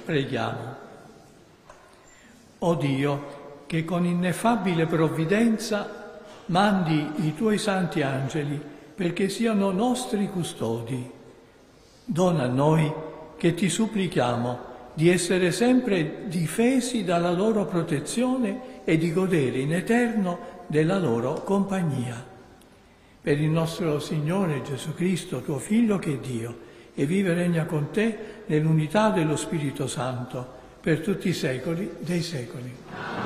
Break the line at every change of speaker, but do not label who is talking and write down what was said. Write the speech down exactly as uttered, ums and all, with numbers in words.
Preghiamo. O Dio, che con ineffabile provvidenza mandi i tuoi santi angeli perché siano nostri custodi, dona a noi, che ti supplichiamo, di essere sempre difesi dalla loro protezione e di godere in eterno della loro compagnia. Per il nostro Signore Gesù Cristo, tuo Figlio che è Dio, e vive e regna con te nell'unità dello Spirito Santo, per tutti i secoli dei secoli.